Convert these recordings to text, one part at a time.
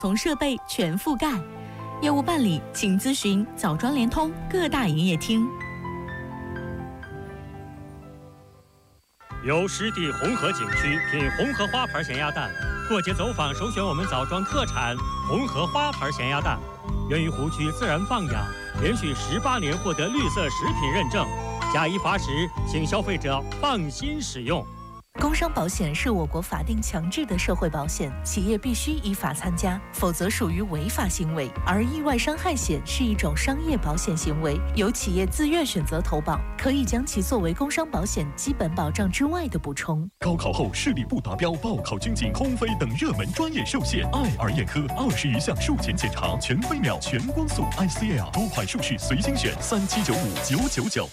从设备全覆盖。业务办理请咨询枣庄联通各大营业厅。 由湿地红河景区品红河花牌咸鸭蛋，过节走访首选我们枣庄特产红河花牌咸鸭蛋，源于湖区自然放养，连续18年获得绿色食品认证，假一罚十，请消费者放心使用。 工伤保险是我国法定强制的社会保险，企业必须依法参加，否则属于违法行为。而意外伤害险是一种商业保险行为，由企业自愿选择投保，可以将其作为工伤保险基本保障之外的补充。 高考后视力不达标、报考军警、空飞等热门专业受限，爱尔眼科20余项术前检查，全飞秒、全光速 ICL 多款术式随心选，3795-999。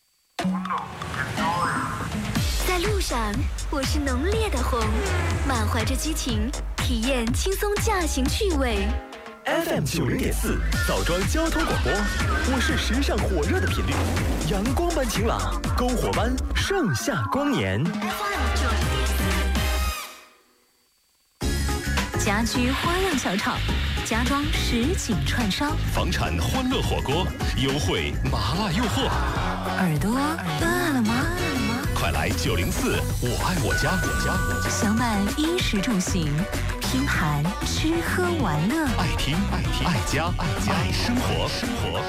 在路上，我是浓烈的红，满怀着激情，体验轻松驾行趣味。 FM 90.4枣庄交通广播，我是时尚火热的频率，阳光般晴朗，篝火般盛夏光年。 家居花样小炒，家装实景串烧， 房产欢乐火锅，优惠麻辣诱惑。 耳朵饿了吗？ 快来904我爱我家， 享满衣食住行，拼盘吃喝玩乐， 爱听爱家爱生活。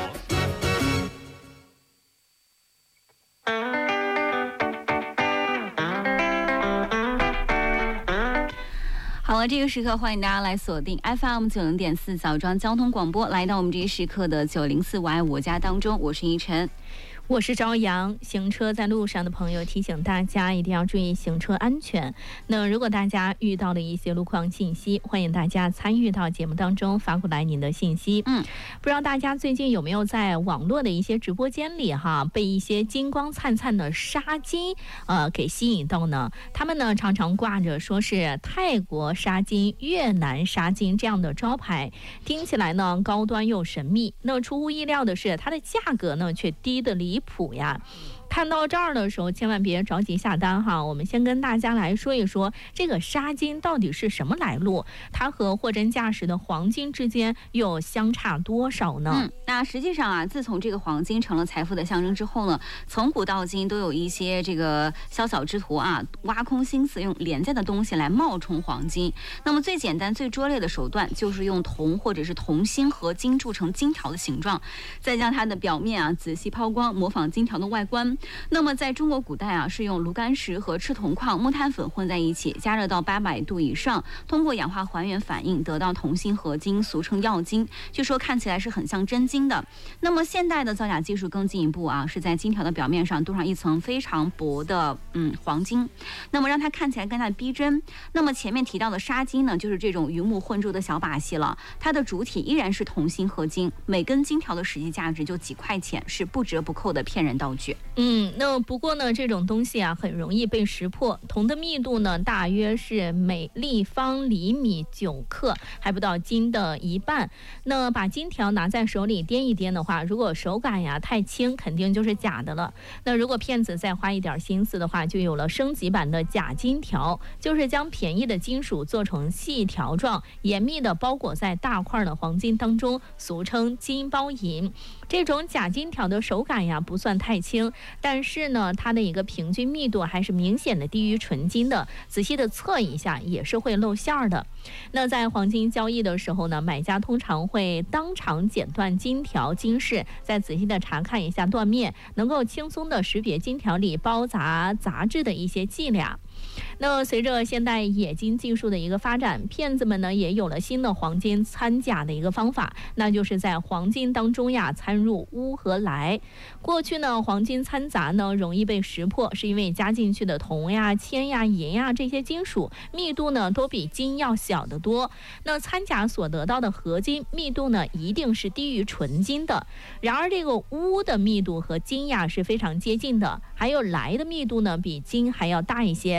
好了，这个时刻欢迎大家来锁定 FM 90.4枣庄交通广播，来到我们这一时刻的904我爱我家当中，我是依晨。 我是朝阳。行车在路上的朋友，提醒大家一定要注意行车安全。那如果大家遇到了一些路况信息，欢迎大家参与到节目当中发过来您的信息。不知道大家最近有没有在网络的一些直播间里被一些金光灿灿的纱巾给吸引到呢？他们呢常常挂着说是泰国纱巾、越南纱巾这样的招牌，听起来呢高端又神秘。那出乎意料的是，它的价格呢却低得离谱呀。看到这儿的时候，千万别着急下单哈。我们先跟大家来说一说这个纱巾到底是什么来路，它和货真价实的黄金之间又相差多少呢？ 那实际上自从这个黄金成了财富的象征之后呢，从古到今都有一些这个宵小之徒挖空心思用廉价的东西来冒充黄金。那么最简单最拙劣的手段就是用铜或者是铜锌合金铸成金条的形状，再将它的表面仔细抛光，模仿金条的外观。那么在中国古代是用炉甘石和赤铜矿、木炭粉混在一起，加热到800度以上，通过氧化还原反应得到铜锌合金，俗称药金。据说看起来是很像真金的。那么现代的造假技术更进一步是在金条的表面上镀上一层非常薄的黄金，那么让它看起来更加逼真。那么前面提到的纱巾呢，就是这种鱼目混珠的小把戏了。它的主体依然是铜锌合金，每根金条的实际价值就几块钱，是不折不扣的骗人道具。 那不过呢，这种东西很容易被识破。铜的密度呢，大约是每立方厘米9克，还不到金的1半。那把金条拿在手里掂一掂的话，如果手感太轻，肯定就是假的了。那如果骗子再花一点心思的话，就有了升级版的假金条，就是将便宜的金属做成细条状，严密的包裹在大块的黄金当中，俗称金包银。这种假金条的手感不算太轻，但是呢，它的一个平均密度还是明显的低于纯金的，仔细的测一下也是会露馅儿的。那在黄金交易的时候呢，买家通常会当场剪断金条金饰，再仔细的查看一下断面，能够轻松的识别金条里包杂质的一些伎俩。那随着现代冶金技术的一个发展，骗子们呢也有了新的黄金掺假的一个方法，那就是在黄金当中掺入钨和氖。过去呢，黄金掺杂呢容易被识破，是因为加进去的铜铅银这些金属密度呢都比金要小得多。那掺假所得到的合金密度呢一定是低于纯金的。然而这个钨的密度和金是非常接近的，还有氖的密度呢比金还要大一些。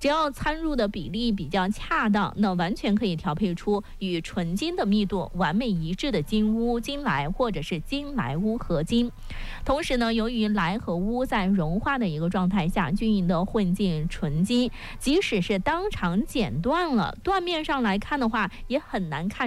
只要参入的比例比较恰当，那完全可以调配出与纯金的密度完美一致的金钨、金来或者是金来钨合金。同时呢，由于来和钨在融化的一个状态下均匀的混进纯金，即使是当场剪断了，断面上来看的话，也很难看